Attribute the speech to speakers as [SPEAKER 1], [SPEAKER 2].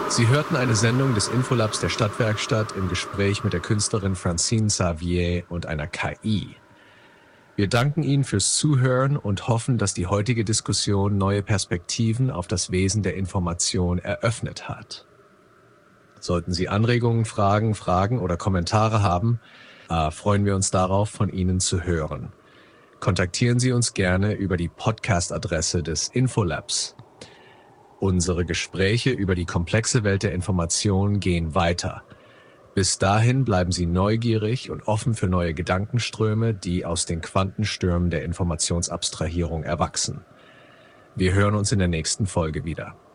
[SPEAKER 1] Sie hörten eine Sendung des Infolabs der Stadtwerkstatt im Gespräch mit der Künstlerin Francine Xavier und einer KI. Wir danken Ihnen fürs Zuhören und hoffen, dass die heutige Diskussion neue Perspektiven auf das Wesen der Information eröffnet hat. Sollten Sie Anregungen, Fragen oder Kommentare haben, freuen wir uns darauf, von Ihnen zu hören. Kontaktieren Sie uns gerne über die Podcast-Adresse des Infolabs. Unsere Gespräche über die komplexe Welt der Information gehen weiter. Bis dahin bleiben Sie neugierig und offen für neue Gedankenströme, die aus den Quantenstürmen der Informationsabstrahierung erwachsen. Wir hören uns in der nächsten Folge wieder.